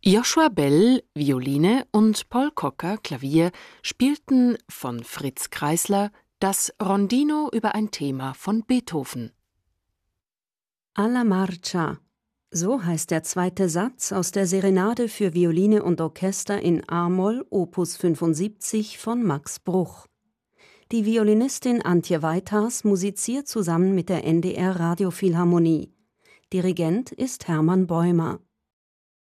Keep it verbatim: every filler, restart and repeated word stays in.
Joshua Bell, Violine und Paul Cocker, Klavier, spielten von Fritz Kreisler das Rondino über ein Thema von Beethoven. Alla Marcia, so heißt der zweite Satz aus der Serenade für Violine und Orchester in a-Moll Opus fünfundsiebzig von Max Bruch. Die Violinistin Antje Weithars musiziert zusammen mit der N D R Radiophilharmonie. Dirigent ist Hermann Bäumer.